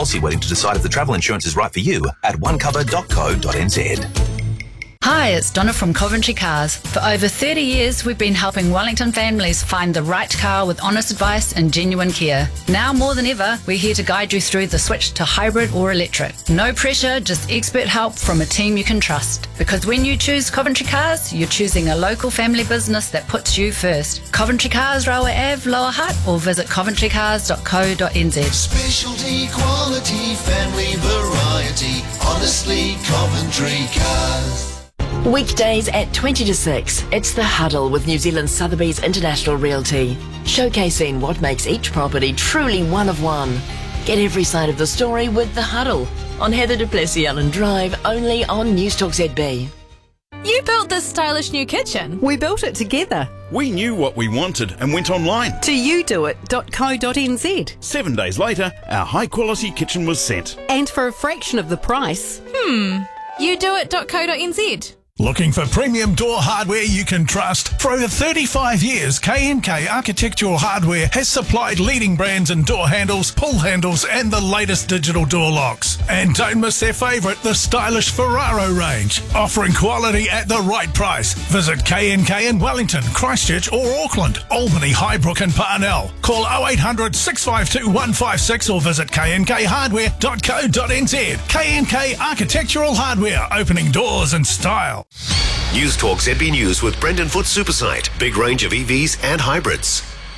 Policy waiting to decide if the travel insurance is right for you at onecover.co.nz. Hi, it's Donna from Coventry Cars. For over 30 years, we've been helping Wellington families find the right car with honest advice and genuine care. Now more than ever, we're here to guide you through the switch to hybrid or electric. No pressure, just expert help from a team you can trust. Because when you choose Coventry Cars, you're choosing a local family business that puts you first. Coventry Cars, Rawa Ave, Lower Hutt, or visit coventrycars.co.nz. Specialty, quality, family variety. Honestly, Coventry Cars. Weekdays at 20 to 6, it's The Huddle with New Zealand Sotheby's International Realty, showcasing what makes each property truly one of one. Get every side of the story with The Huddle on Heather du Plessis-Allen Drive, only on Newstalk ZB. You built this stylish new kitchen. We built it together. We knew what we wanted and went online To youdoit.co.nz. 7 days later, our high-quality kitchen was sent. And for a fraction of the price. Youdoit.co.nz. Looking for premium door hardware you can trust? For over 35 years, K&K Architectural Hardware has supplied leading brands in door handles, pull handles and the latest digital door locks. And don't miss their favourite, the stylish Ferraro range, offering quality at the right price. Visit K&K in Wellington, Christchurch or Auckland, Albany, Highbrook and Parnell. Call 0800 652 156 or visit knkhardware.co.nz. K&K Architectural Hardware, opening doors in style. News Talk ZB News with Brendan Foot Supersite. Big range of EVs and hybrids.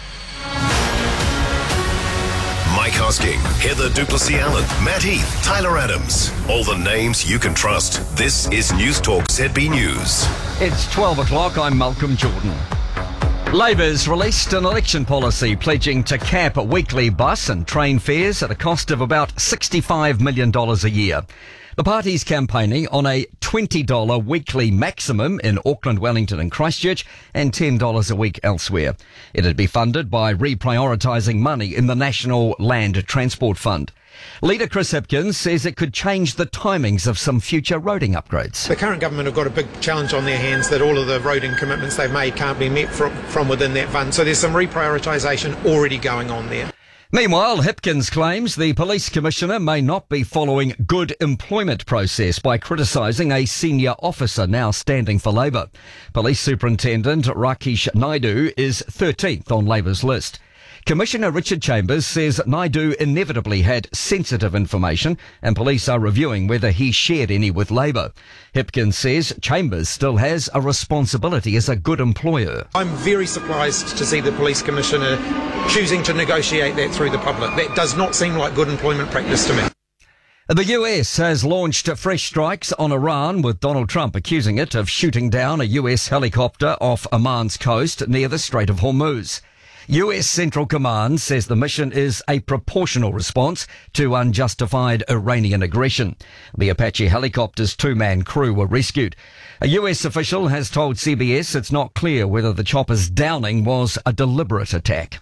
Mike Hosking, Heather du Plessis-Allen, Matt Heath, Tyler Adams. All the names you can trust. This is News Talk ZB News. It's 12 o'clock. I'm Malcolm Jordan. Labour's released an election policy pledging to cap weekly bus and train fares at a cost of about $65 million a year. The party's campaigning on a $20 weekly maximum in Auckland, Wellington and Christchurch and $10 a week elsewhere. It'd be funded by reprioritising money in the National Land Transport Fund. Leader Chris Hipkins says it could change the timings of some future roading upgrades. The current government have got a big challenge on their hands that all of the roading commitments they've made can't be met from within that fund. So there's some reprioritisation already going on there. Meanwhile, Hipkins claims the police commissioner may not be following good employment process by criticising a senior officer now standing for Labour. Police Superintendent Rakesh Naidu is 13th on Labour's list. Commissioner Richard Chambers says Naidu inevitably had sensitive information and police are reviewing whether he shared any with Labour. Hipkins says Chambers still has a responsibility as a good employer. I'm very surprised to see the police commissioner choosing to negotiate that through the public. That does not seem like good employment practice to me. The US has launched fresh strikes on Iran, with Donald Trump accusing it of shooting down a US helicopter off Oman's coast near the Strait of Hormuz. US Central Command says the mission is a proportional response to unjustified Iranian aggression. The Apache helicopter's two-man crew were rescued. A US official has told CBS it's not clear whether the chopper's downing was a deliberate attack.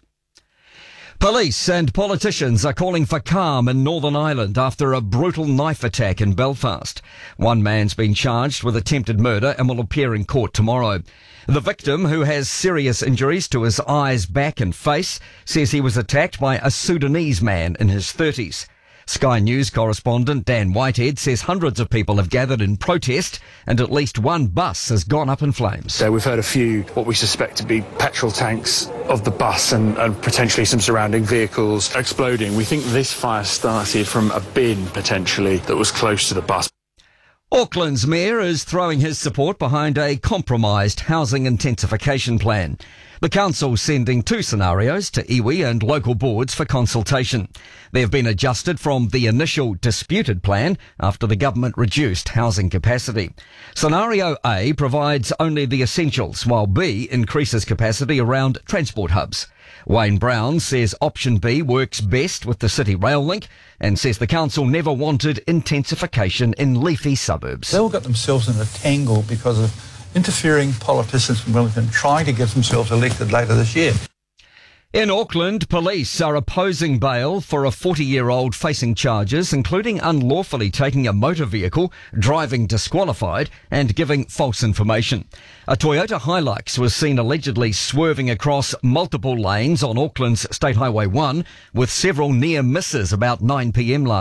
Police and politicians are calling for calm in Northern Ireland after a brutal knife attack in Belfast. One man's been charged with attempted murder and will appear in court tomorrow. The victim, who has serious injuries to his eyes, back and face, says he was attacked by a Sudanese man in his 30s. Sky News correspondent Dan Whitehead says hundreds of people have gathered in protest and at least one bus has gone up in flames. So we've heard a few, what we suspect to be petrol tanks of the bus and potentially some surrounding vehicles exploding. We think this fire started from a bin, potentially, that was close to the bus. Auckland's mayor is throwing his support behind a compromised housing intensification plan. The council's sending two scenarios to iwi and local boards for consultation. They have been adjusted from the initial disputed plan after the government reduced housing capacity. Scenario A provides only the essentials, while B increases capacity around transport hubs. Wayne Brown says option B works best with the city rail link and says the council never wanted intensification in leafy suburbs. They all got themselves in a tangle because of interfering politicians from Wellington trying to get themselves elected later this year. In Auckland, police are opposing bail for a 40-year-old facing charges, including unlawfully taking a motor vehicle, driving disqualified, and giving false information. A Toyota Hilux was seen allegedly swerving across multiple lanes on Auckland's State Highway 1, with several near misses about 9 p.m. last